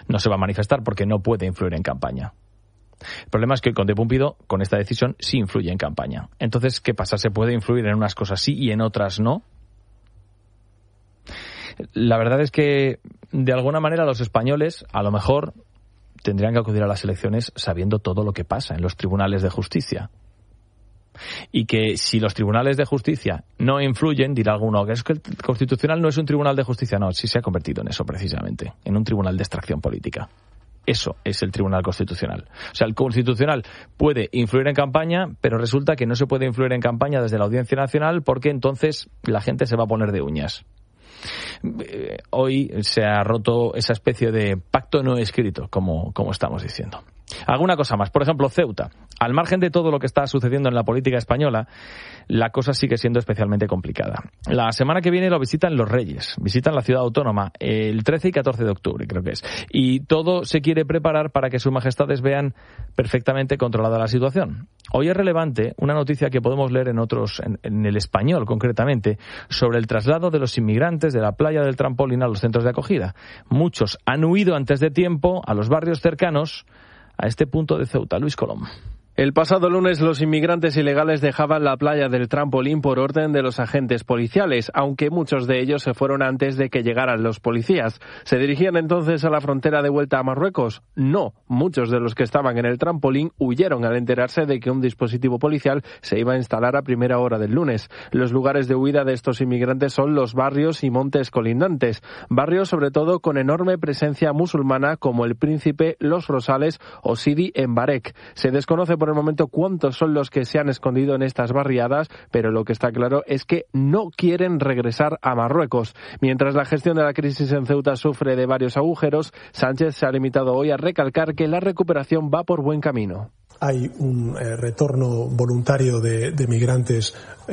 no se va a manifestar porque no puede influir en campaña. El problema es que el conde Pumpido, con esta decisión, sí influye en campaña. Entonces, ¿qué pasa? ¿Se puede influir en unas cosas sí y en otras no? La verdad es que, de alguna manera, los españoles, a lo mejor, tendrían que acudir a las elecciones sabiendo todo lo que pasa en los tribunales de justicia. Y que si los tribunales de justicia no influyen, dirá alguno que es que el Constitucional no es un tribunal de justicia. No, sí se ha convertido en eso precisamente, en un tribunal de extracción política. Eso es el Tribunal Constitucional. O sea, el Constitucional puede influir en campaña, pero resulta que no se puede influir en campaña desde la Audiencia Nacional porque entonces la gente se va a poner de uñas. Hoy se ha roto esa especie de pacto no escrito, como estamos diciendo. Alguna cosa más. Por ejemplo, Ceuta. Al margen de todo lo que está sucediendo en la política española, la cosa sigue siendo especialmente complicada. La semana que viene lo visitan los Reyes, visitan la ciudad autónoma el 13 y 14 de octubre, creo que es. Y todo se quiere preparar para que sus majestades vean perfectamente controlada la situación. Hoy es relevante una noticia que podemos leer en El Español, concretamente, sobre el traslado de los inmigrantes de la playa del Trampolín a los centros de acogida. Muchos han huido antes de tiempo a los barrios cercanos a este punto de Ceuta. Luis Colom. El pasado lunes los inmigrantes ilegales dejaban la playa del Trampolín por orden de los agentes policiales, aunque muchos de ellos se fueron antes de que llegaran los policías. ¿Se dirigían entonces a la frontera de vuelta a Marruecos? No, muchos de los que estaban en el Trampolín huyeron al enterarse de que un dispositivo policial se iba a instalar a primera hora del lunes. Los lugares de huida de estos inmigrantes son los barrios y montes colindantes, barrios sobre todo con enorme presencia musulmana como El Príncipe, Los Rosales o Sidi en Barek. Se desconoce por el momento cuántos son los que se han escondido en estas barriadas, pero lo que está claro es que no quieren regresar a Marruecos. Mientras la gestión de la crisis en Ceuta sufre de varios agujeros, Sánchez se ha limitado hoy a recalcar que la recuperación va por buen camino. Hay un retorno voluntario de migrantes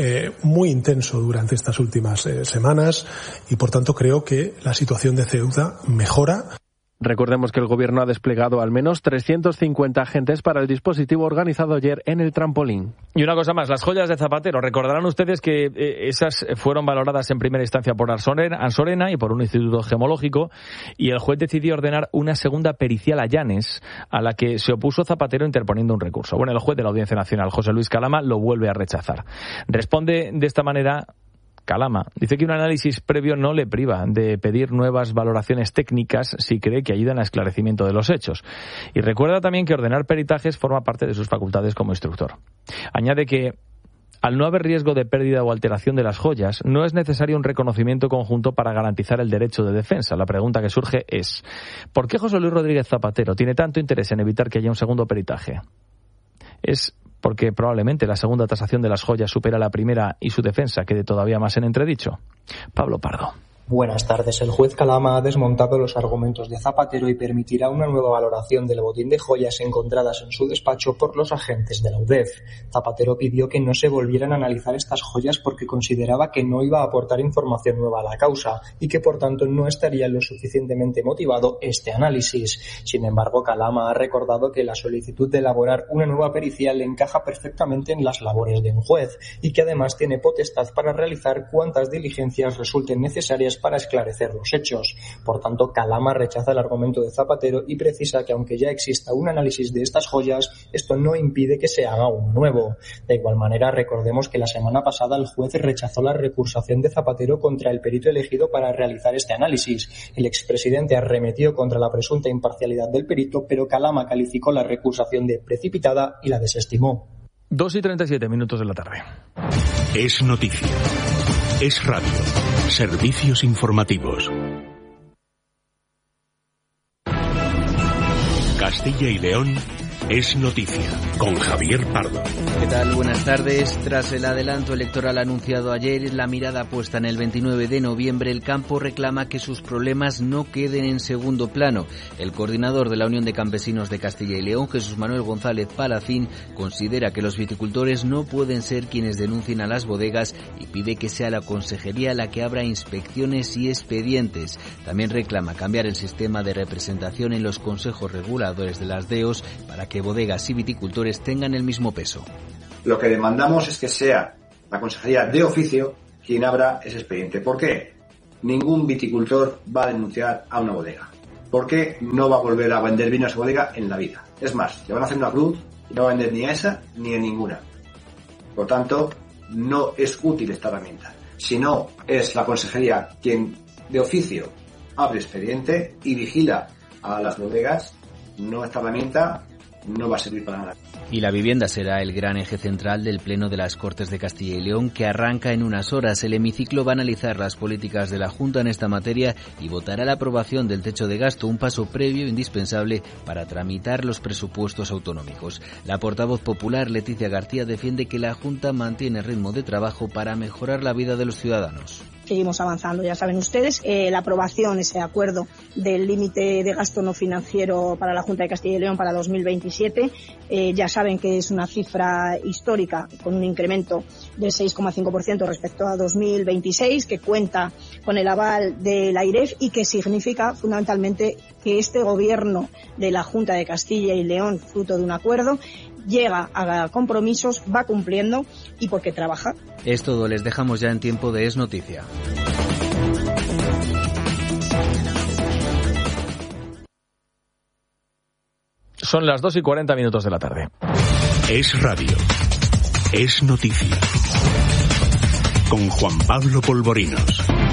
muy intenso durante estas últimas semanas y, por tanto, creo que la situación de Ceuta mejora. Recordemos que el Gobierno ha desplegado al menos 350 agentes para el dispositivo organizado ayer en el Trampolín. Y una cosa más, las joyas de Zapatero. Recordarán ustedes que esas fueron valoradas en primera instancia por Ansorena y por un instituto gemológico, y el juez decidió ordenar una segunda pericial a Llanes, a la que se opuso Zapatero interponiendo un recurso. Bueno, el juez de la Audiencia Nacional, José Luis Calama, lo vuelve a rechazar. Responde de esta manera Calama. Dice que un análisis previo no le priva de pedir nuevas valoraciones técnicas si cree que ayudan al esclarecimiento de los hechos. Y recuerda también que ordenar peritajes forma parte de sus facultades como instructor. Añade que, al no haber riesgo de pérdida o alteración de las joyas, no es necesario un reconocimiento conjunto para garantizar el derecho de defensa. La pregunta que surge es, ¿por qué José Luis Rodríguez Zapatero tiene tanto interés en evitar que haya un segundo peritaje? Es porque probablemente la segunda tasación de las joyas supera la primera y su defensa quede todavía más en entredicho. Pablo Pardo. Buenas tardes. El juez Calama ha desmontado los argumentos de Zapatero y permitirá una nueva valoración del botín de joyas encontradas en su despacho por los agentes de la UDEF. Zapatero pidió que no se volvieran a analizar estas joyas porque consideraba que no iba a aportar información nueva a la causa y que por tanto no estaría lo suficientemente motivado este análisis. Sin embargo, Calama ha recordado que la solicitud de elaborar una nueva pericial encaja perfectamente en las labores de un juez y que además tiene potestad para realizar cuantas diligencias resulten necesarias para esclarecer los hechos. Por tanto, Calama rechaza el argumento de Zapatero y precisa que aunque ya exista un análisis de estas joyas, esto no impide que se haga un nuevo. De igual manera, recordemos que la semana pasada el juez rechazó la recursación de Zapatero contra el perito elegido para realizar este análisis. El expresidente arremetió contra la presunta imparcialidad del perito, pero Calama calificó la recursación de precipitada y la desestimó. 2:37 de la tarde. Es noticia. Es radio. Servicios informativos. Castilla y León es noticia, con Javier Pardo. ¿Qué tal? Buenas tardes. Tras el adelanto electoral anunciado ayer, la mirada puesta en el 29 de noviembre, el campo reclama que sus problemas no queden en segundo plano. El coordinador de la Unión de Campesinos de Castilla y León, Jesús Manuel González Palacín, considera que los viticultores no pueden ser quienes denuncien a las bodegas y pide que sea la Consejería la que abra inspecciones y expedientes. También reclama cambiar el sistema de representación en los consejos reguladores de las DEOs para que bodegas y viticultores tengan el mismo peso. Lo que demandamos es que sea la Consejería de Oficio quien abra ese expediente. ¿Por qué? Ningún viticultor va a denunciar a una bodega. porque no va a volver a vender vino a esa bodega en la vida. Es más, le van a hacer una cruz y no va a vender ni a esa ni a ninguna. Por tanto, no es útil esta herramienta. Si no, es la consejería quien de oficio abre expediente y vigila a las bodegas, no esta herramienta no va a servir para nada. Y la vivienda será el gran eje central del Pleno de las Cortes de Castilla y León, que arranca en unas horas. El hemiciclo va a analizar las políticas de la Junta en esta materia y votará la aprobación del techo de gasto, un paso previo indispensable para tramitar los presupuestos autonómicos. La portavoz popular, Leticia García, defiende que la Junta mantiene el ritmo de trabajo para mejorar la vida de los ciudadanos. Seguimos avanzando, ya saben ustedes, la aprobación, ese acuerdo del límite de gasto no financiero para la Junta de Castilla y León para 2027, ya saben que es una cifra histórica con un incremento del 6,5% respecto a 2026, que cuenta con el aval de la AIREF y que significa fundamentalmente que este gobierno de la Junta de Castilla y León, fruto de un acuerdo, llega a compromisos, va cumpliendo y porque trabaja. Es todo, les dejamos ya en tiempo de Es Noticia. Son las 2:40 de la tarde. Es radio. Es noticia. Con Juan Pablo Polvorinos.